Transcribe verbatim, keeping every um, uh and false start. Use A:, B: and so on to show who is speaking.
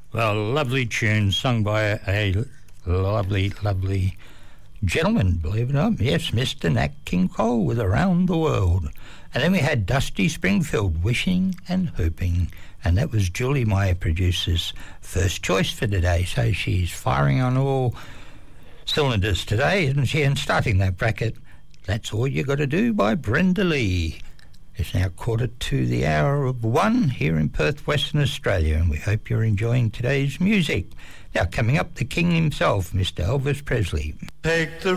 A: Well, lovely tune sung by a lovely, lovely gentleman, believe it or not. Yes, Mister Nat King Cole with Around the World. And then we had Dusty Springfield, Wishing and Hoping. And that was Julie, my producer's first choice for today. So she's firing on all cylinders today, isn't she? And starting that bracket, That's All You Got to Do by Brenda Lee. It's now quarter to the hour of one here in Perth, Western Australia, and we hope you're enjoying today's music. Now, coming up, the king himself, Mister Elvis Presley.
B: Take the